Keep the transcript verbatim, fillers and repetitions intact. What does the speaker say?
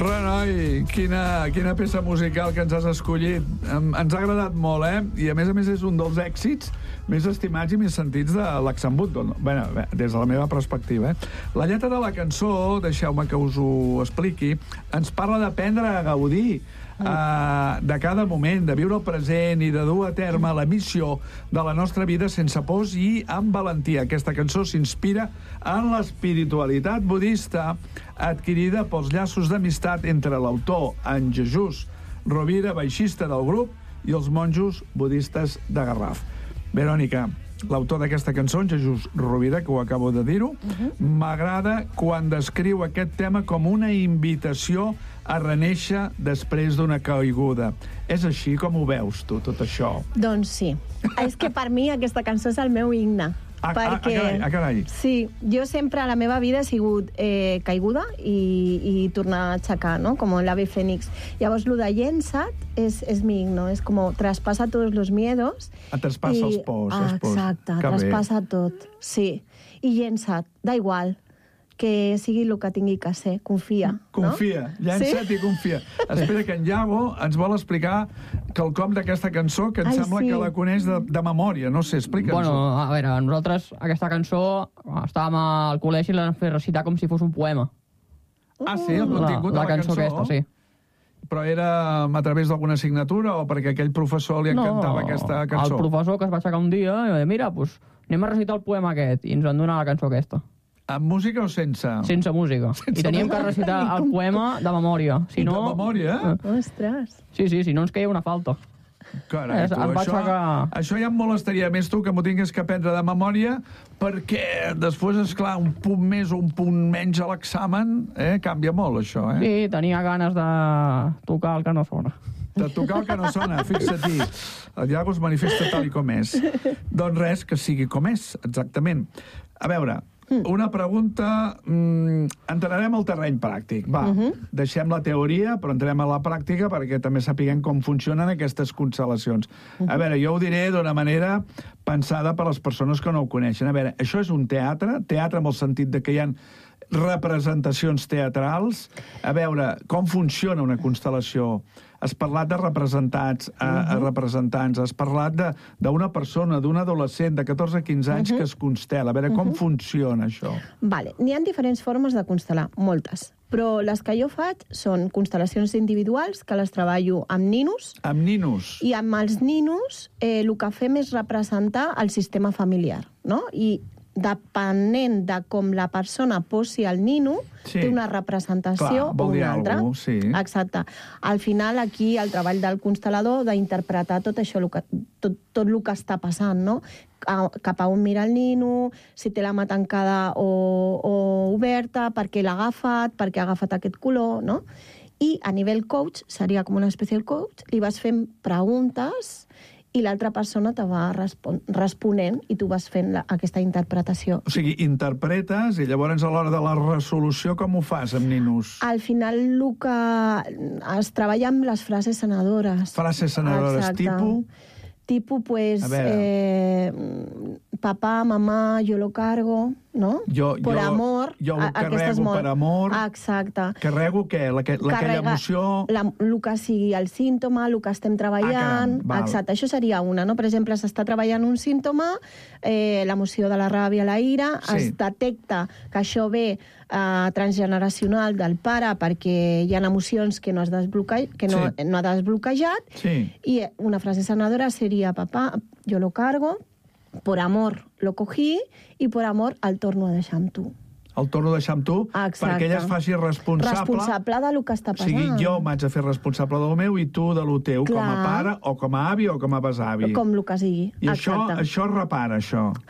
Renoi, quina, quina peça musical que ens has escollit. Ens ha agradat molt, eh? I a més a més és un dels èxits més estimats i més sentits de l'Axambut, bé, des de la meva perspectiva. Eh? La lletra de la cançó, deixeu-me que us ho expliqui, ens parla d'aprendre a gaudir uh, de cada moment, de viure el present i de dur a terme la missió de la nostra vida sense pors i amb valentia. Aquesta cançó s'inspira en l'espiritualitat budista adquirida pels llaços d'amistat entre l'autor, en Jesús Rovira, baixista del grup, i els monjos budistes de Garraf. Verònica, l'autor d'aquesta cançó, en Jesús Rovira, que ho acabo de dir-ho, m'agrada quan descriu aquest tema com una invitació a reneixer després d'una caiguda. És així com ho veus, tu, tot això? Doncs sí. És que per mi aquesta cançó és el meu himne. Ah, perquè, ah, carai, ah, carai. Sí, jo sempre a la meva vida he sigut eh, caiguda i, i tornar a aixecar, no? Com l'ave Fénix. Llavors, lo de llença't és, és mi himno, és com traspassa tots los miedos. Et traspassa els pors. Ah, exacte, que traspassa bé. Tot, sí. I llença't, da igual, que sigui el que tingui que ser, confia. Confia, no? llença't sí? i confia. Espera, que en Iago ens vol explicar quelcom d'aquesta cançó que em Ai, sembla sí. que la coneix de, de memòria. No sé, explica'ns-ho. Bueno, a veure, nosaltres aquesta cançó estàvem al col·legi i l'hem fet recitar com si fos un poema. Ah, sí? El contingut la, de la cançó? La cançó aquesta, sí. Però era a través d'alguna assignatura o perquè aquell professor li encantava no, aquesta cançó? El professor que es va aixecar un dia i va dir, mira, pues, anem a recitar el poema aquest, i ens van donar la cançó aquesta. Amb música o sense? Sense música. Sense I teníem música. Que recitar el poema de memòria. Si no... De memòria? Eh? Ostres! Sí, sí, si no ens queia una falta. Carai, tu, això, això ja em molestaria més tu que m'ho tingués que aprendre de memòria, perquè després, esclar, un punt més o un punt menys a l'examen, eh, canvia molt, això, eh? Sí, tenia ganes de tocar el que no sona. De tocar el que no sona, fixa-t'hi. El Iago es manifesta tal i com és. Doncs res, que sigui com és, exactament. A veure, una pregunta... Mm, entrarem al terreny pràctic. Va, uh -huh. deixem la teoria, però entrem a la pràctica perquè també sapiguem com funcionen aquestes constel·lacions. Uh -huh. A veure, jo ho diré d'una manera pensada per les persones que no ho coneixen. A veure, això és un teatre, teatre amb el sentit de que hi ha representacions teatrals. A veure, com funciona una constel·lació? Has parlat de representats, uh -huh. a, a representants, has parlat d'una persona, d'un adolescent de catorze a quinze anys uh -huh. que es constel·la. A veure, com uh -huh. funciona això? Vale, n'hi ha diferents formes de constel·lar, moltes. Però les que jo faig són constel·lacions individuals, que les treballo amb ninos. Amb ninos? I amb els ninos eh, el que fem és representar el sistema familiar, no? I depenent de com la persona posi el nino, sí. té una representació Clar, o una altra. Algú, sí. Exacte. Al final, aquí, el treball del constel·lador d'interpretar tot això, tot, tot el que està passant, no? Cap a on mira el nino, si té la mà tancada o, o oberta, per què l'ha agafat, per què ha agafat aquest color, no? I a nivell coach, seria com una espècie de coach, li vas fent preguntes i l'altra persona te va respon responent i tu vas fent la, aquesta interpretació. O sigui, interpretes i llavors a l'hora de la resolució com ho fas amb ninos? Al final el que es treballa amb les frases sanadores. Frases sanadores, Exacte. tipus? Tipus, pues, eh, papá, mamá, yo lo cargo, ¿no? Jo, por jo, amor. Jo ho carrego molt... per amor. Exacte. Carrego què? La, la, aquella emoció... La, el que sigui el símptoma, el que estem treballant... Ah, exacte, això seria una, no? Per exemple, s'està treballant un símptoma, eh, l'emoció de la ràbia, la ira, sí. Es detecta que això ve eh, transgeneracional del pare perquè hi ha emocions que no has desbloquejat, que no, sí. no ha desbloquejat, sí. I una frase sanadora seria, papá, yo lo cargo, por amor lo cogí i por amor el torno a deixar amb tu. El torno a deixar amb tu Exacte. Perquè ella es faci responsable... Responsable de lo que està passant. O sigui, jo m'haig de fer responsable del meu i tu de lo teu, Clar. Com a pare o com a avi o com a besavi. Com el que sigui. I això, Exacte. això repara, això.